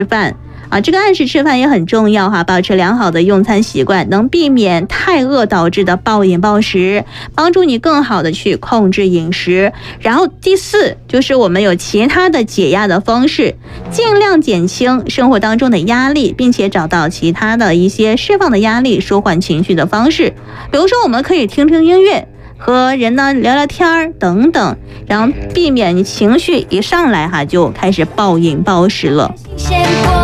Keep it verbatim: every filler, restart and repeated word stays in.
饭啊，这个按时吃饭也很重要哈，保持良好的用餐习惯，能避免太饿导致的暴饮暴食，帮助你更好的去控制饮食。然后第四就是我们有其他的解压的方式，尽量减轻生活当中的压力，并且找到其他的一些释放的压力、舒缓情绪的方式。比如说，我们可以听听音乐，和人呢聊聊天等等，然后避免你情绪一上来哈就开始暴饮暴食了。